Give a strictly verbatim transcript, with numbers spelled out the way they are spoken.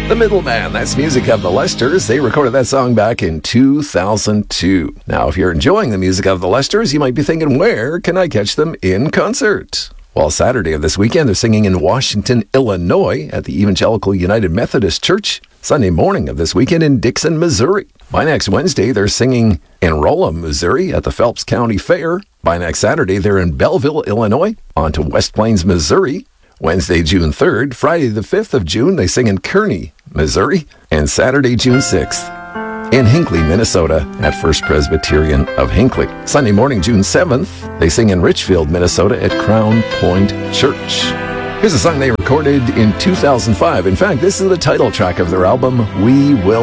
The Middleman, that's music of the Lesters. They recorded that song back in two thousand two. Now, if you're enjoying the music of the Lesters, you might be thinking, where can I catch them in concert? Well, Saturday of this weekend, they're singing in Washington, Illinois at the Evangelical United Methodist Church. Sunday morning of this weekend in Dixon, Missouri. By next Wednesday, they're singing in Rolla, Missouri at the Phelps County Fair. By next Saturday, they're in Belleville, Illinois, on to West Plains, Missouri. Wednesday, June third. Friday, the fifth of June, they sing in Kearney, Missouri. And Saturday, June sixth, in Hinckley, Minnesota, at First Presbyterian of Hinckley. Sunday morning, June seventh, they sing in Richfield, Minnesota, at Crown Point Church. Here's a song they recorded in two thousand five. In fact, this is the title track of their album, We Will